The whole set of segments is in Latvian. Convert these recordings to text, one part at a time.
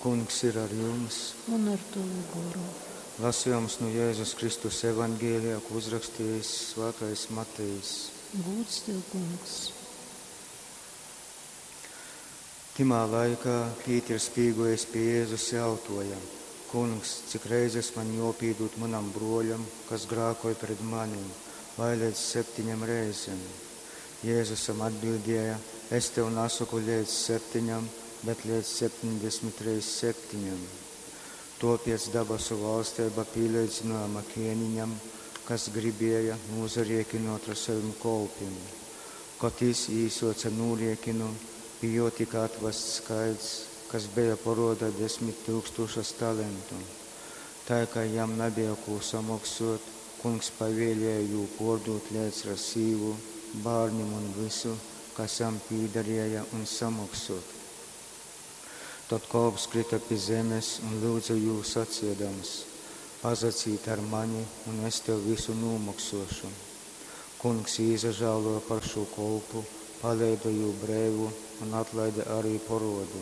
Kungs ir ar jums. Un ar tavu garu. Lasījums no Jēzus Kristus evangēlijā, ko uzrakstījis Svētais Matejs. Gods tev, Kungs. Timā laikā Pīters pīgojas pie Jēzus jautāja: Kungs, cik reizes man jopīdūt manam broļam, kas grākoja pret mani, vai līdz 7 reizēm? Jēzusam atbildēja: es tev nesaku līdz 7, bet līdz 70 reizes 7. Topiec dabasu valstība pielīdzinājuma ķēniņam, kas gribēja nozariekinot ar saviem kolpiem. Kad viņš īsoca nūriekinu, bija tika atvests skaits, kas bija paroda 10 000 talentu. Tā kā jam nebija ko samaksāt, kungs pavēlēja jū pārdot līdz ar sīvu, bārņiem un visu, kas jam pīdarēja, un samaksāt. Tad kalps krita pie zemes un lūdza jū sacīdams: pazacīt ar mani, un es tev visu nomaksošu. Kungs izažāloja par šo kolpu, paleida jū brēvu un atlaida arī parodu.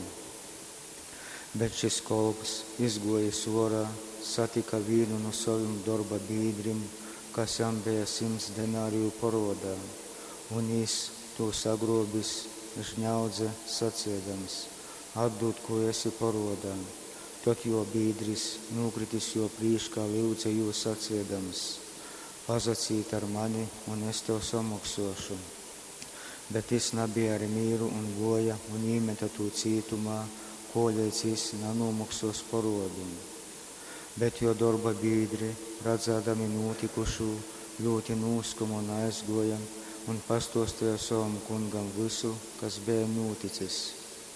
Bet šis kolps izgojis orā, satika vienu no saviem darba biedriem, kas jam bija 100 denāriju parodā, un viņš to sagrobis, žņaudze sacīdams: atdod, ko esi parodā. Tad jo biedris nokritis jo prīškā lūdza jū sacīdams: pazacīt ar mani, un es tev samaksošu. Bet viņš nebija ar mīru un goja un īmeta to cietumā, ko līdz viņš nenomaksos parodu. Bet jo darba biedri, redzēdami notikušu, ļoti noskuma un aizgoja un pastostīja savam kungam visu, kas bija noticis.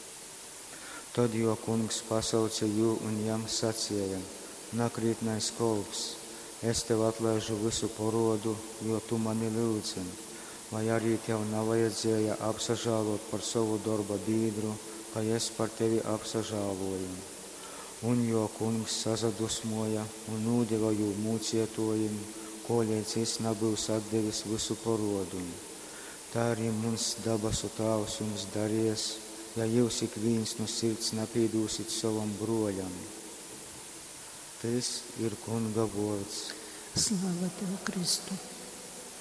Tad jo kungs pasauca jū un jam sacīja: nakrītnais kolps, es tev atlaižu visu parodu, jo tu mani lūdzi. Vai arī tev nevajadzēja apsažālot par savu darba biedru, ka es par tevi apsažāloju? Un jo kungs sazadusmoja un nūdeva jū mūcietojiem, ko līdz viņš nebūs atdevis visu parodu. Tā arī mums dabasu Tēvs jums darīs, ja jūs ik viens no sirds nepīdūsit savam broļam. Tas ir kunga vārds. Slava tev, Kristu!